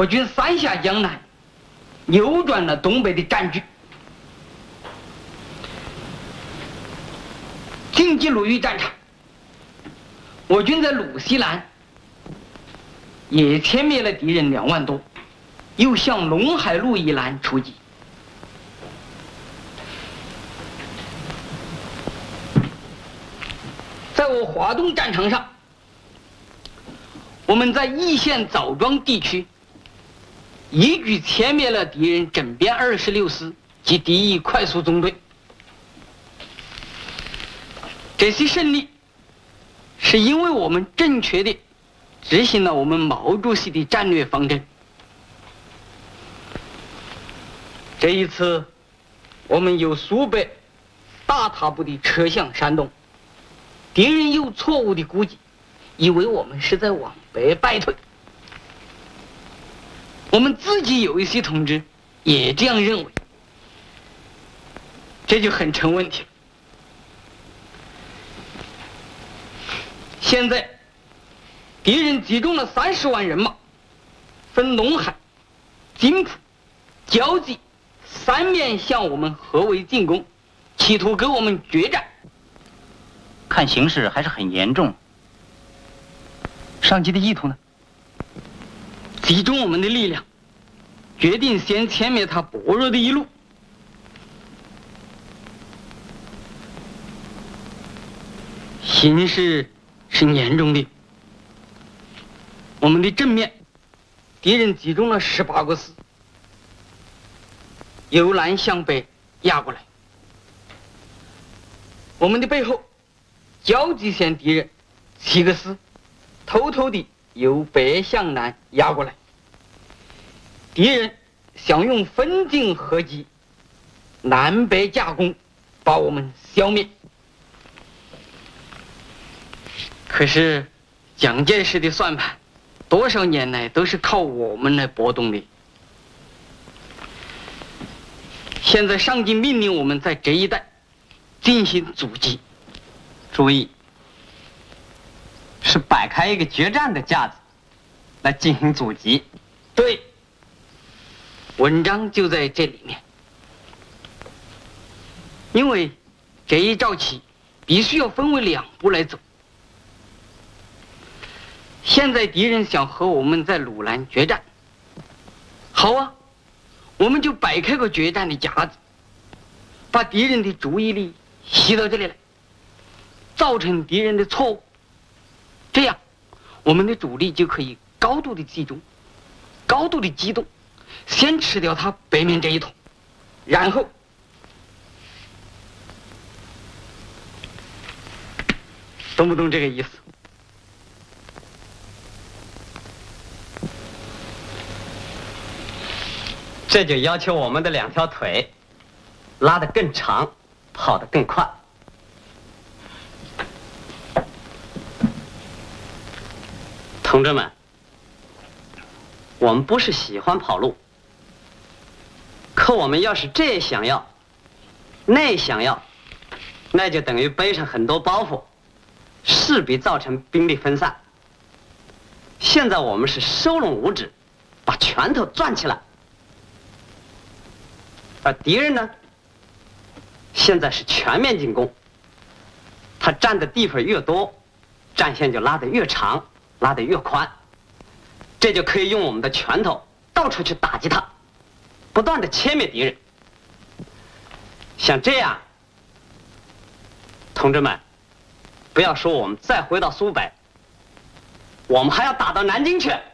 我军三下江南，扭转了东北的战局。晋冀鲁豫战场，我军在鲁西南也歼灭了敌人2万多，又向陇海路以南出击。在我华东战场上，我们在易县枣庄地区一举歼灭了敌人整编26师及敌意快速中队。这些胜利是因为我们正确的执行了我们毛主席的战略方针。这一次，我们由苏北大踏步地撤向山东，敌人有错误的估计，以为我们是在往北败退。我们自己有一些同志也这样认为，这就很成问题了。现在，敌人集中了30万人马，分陇海、津浦、胶济3面向我们合围进攻，企图跟我们决战。 看形势还是很严重。上级的意图呢？ 集中我们的力量，决定先歼灭他薄弱的一路。形势是严重的。我们的正面，敌人集中了18个师，由南向北压过来。我们的背后，胶济县敌人7个师，偷偷地由北向南压过来。敌人想用分进合击，南北夹攻，把我们消灭。可是，蒋介石的算盘，多少年来都是靠我们来拨动的。现在上级命令我们在这一带进行阻击。 注意，是摆开一个决战的架子，来进行阻击。 对，文章就在这里面。因为这一招棋必须要分为2步来走。现在敌人想和我们在鲁南决战，好啊，我们就摆开个决战的架子，把敌人的注意力吸到这里来，造成敌人的错误，这样我们的主力就可以高度的集中，高度的机动，先吃掉他北面这一桶，然后懂不懂这个意思？ 这就要求我们的2条腿拉得更长，跑得更快。同志们，我们不是喜欢跑路，可我们要是这想要，那想要，那就等于背上很多包袱，势必造成兵力分散。现在我们是收拢五指，把拳头攥起来。而敌人呢，现在是全面进攻，他占的地方越多，战线就拉得越长，拉得越宽，这就可以用我们的拳头到处去打击他，不断地歼灭敌人。像这样，同志们，不要说我们再回到苏北，我们还要打到南京去。